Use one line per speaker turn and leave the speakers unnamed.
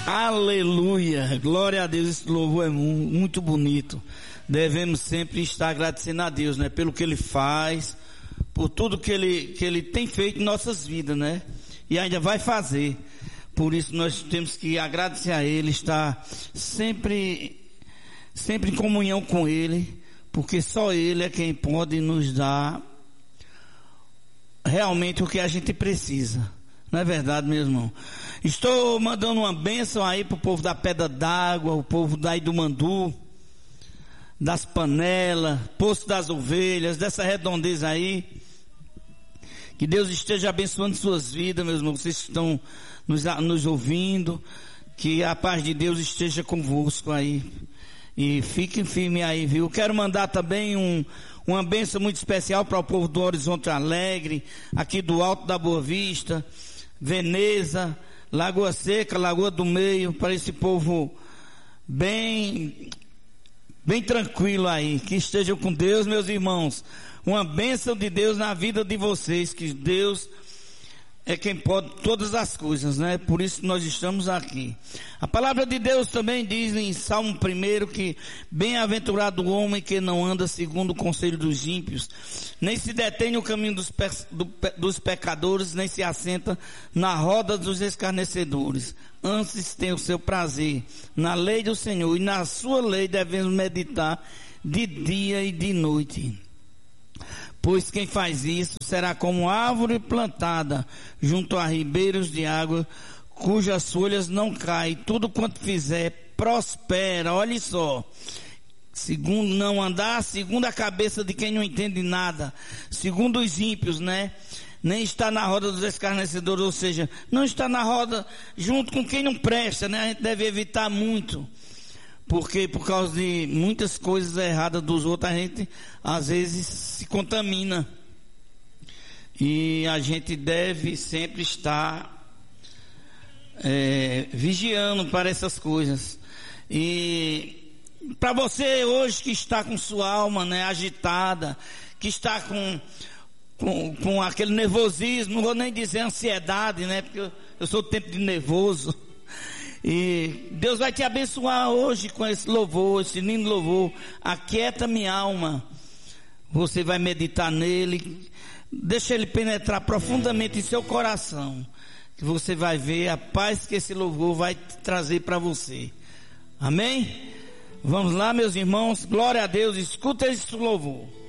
Aleluia, glória a Deus. Esse louvor é muito bonito. Devemos sempre estar agradecendo a Deus, né? Pelo que Ele faz, por tudo que Ele tem feito em nossas vidas, né? E ainda vai fazer. Por isso nós temos que agradecer a Ele, estar sempre em comunhão com Ele, porque só Ele é quem pode nos dar realmente o que a gente precisa. Não é verdade, meu irmão? Estou mandando uma bênção aí pro povo da Pedra d'Água, o povo daí do Mandu, das Panelas, Poço das Ovelhas, dessa redondeza aí. Que Deus esteja abençoando suas vidas, meus irmãos. Vocês que estão nos ouvindo. Que a paz de Deus esteja convosco aí. E fiquem firmes aí, viu? Quero mandar também uma bênção muito especial para o povo do Horizonte Alegre, aqui do Alto da Boa Vista, Veneza, Lagoa Seca, Lagoa do Meio, para esse povo bem tranquilo aí. Que estejam com Deus, meus irmãos. Uma bênção de Deus na vida de vocês, que Deus é quem pode todas as coisas, né? Por isso nós estamos aqui. A palavra de Deus também diz em Salmo 1 que bem-aventurado o homem que não anda segundo o conselho dos ímpios, nem se detém no caminho dos pecadores, nem se assenta na roda dos escarnecedores. Antes tem o seu prazer na lei do Senhor, e na sua lei devemos meditar de dia e de noite. Pois quem faz isso será como árvore plantada junto a ribeiros de água, cujas folhas não caem, tudo quanto fizer prospera. Olha só, segundo não andar segundo a cabeça de quem não entende nada, segundo os ímpios, né? Nem está na roda dos escarnecedores, ou seja, não está na roda junto com quem não presta, né? A gente deve evitar muito. Porque por causa de muitas coisas erradas dos outros, a gente às vezes se contamina. E a gente deve sempre estar vigiando para essas coisas. E para você hoje que está com sua alma, né, agitada, que está com aquele nervosismo, não vou nem dizer ansiedade, né, porque eu sou do tempo de nervoso. E Deus vai te abençoar hoje com esse louvor, esse lindo louvor. Aquieta minha alma. Você vai meditar nele. Deixa ele penetrar profundamente em seu coração. Que você vai ver a paz que esse louvor vai trazer para você. Amém? Vamos lá, meus irmãos. Glória a Deus. Escuta esse louvor.